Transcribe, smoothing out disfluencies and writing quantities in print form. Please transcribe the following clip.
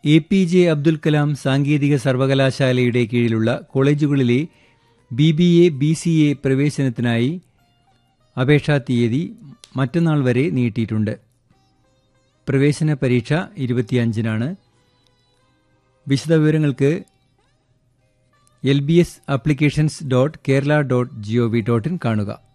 APJ Abdul Kalam സാങ്കേതിക സർവകലാശാലയുടെ കീഴിലുള്ള കോളേജുകളിലെ BBA, BCA പ്രവേശനത്തിനായി അപേക്ഷാ തീയതി മറ്റന്നാൾ വരെ നീട്ടിയിട്ടുണ്ട്. പ്രവേശന പരീക്ഷ 25-നാണ്. വിശദവിവരങ്ങൾക്ക് lbsapplications.kerala.gov.in കാണുക.